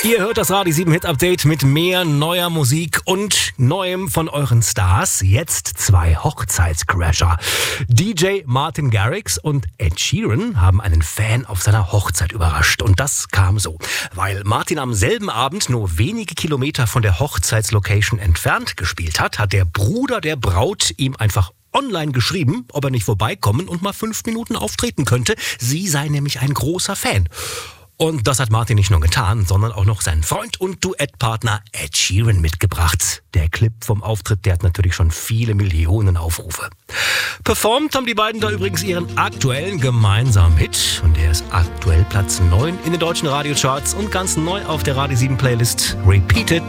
Ihr hört das Radio 7 Hit Update mit mehr neuer Musik und Neuem von euren Stars. Jetzt 2 Hochzeitscrasher. DJ Martin Garrix und Ed Sheeran haben einen Fan auf seiner Hochzeit überrascht. Und das kam so, weil Martin am selben Abend nur wenige Kilometer von der Hochzeitslocation entfernt gespielt hat, hat der Bruder der Braut ihm einfach online geschrieben, ob er nicht vorbeikommen und mal 5 Minuten auftreten könnte. Sie sei nämlich ein großer Fan. Und das hat Martin nicht nur getan, sondern auch noch seinen Freund und Duettpartner Ed Sheeran mitgebracht. Der Clip vom Auftritt, der hat natürlich schon viele Millionen Aufrufe. Performt haben die beiden da übrigens ihren aktuellen gemeinsamen Hit. Und der ist aktuell Platz 9 in den deutschen Radiocharts und ganz neu auf der Radio 7 Playlist Repeated.